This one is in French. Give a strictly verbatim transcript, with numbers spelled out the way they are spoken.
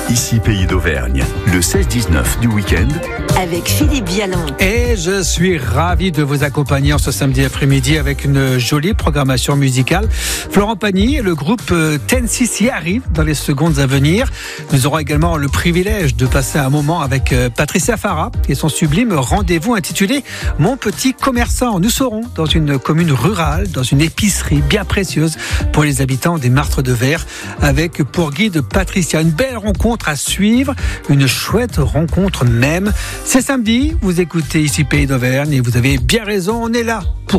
Ici Pays d'Auvergne, le seize dix-neuf du week-end. Avec Philippe Vialon. Et je suis ravi de vous accompagner en ce samedi après-midi avec une jolie programmation musicale. Florent Pagny et le groupe ten C C arrivent dans les secondes à venir. Nous aurons également le privilège de passer un moment avec Patricia Farah et son sublime rendez-vous intitulé « Mon petit commerçant ». Nous serons dans une commune rurale, dans une épicerie bien précieuse pour les habitants des Martres de Verre, avec pour guide Patricia. Une belle rencontre à suivre, une chouette rencontre même. C'est samedi, vous écoutez ici Pays d'Auvergne et vous avez bien raison, on est là pour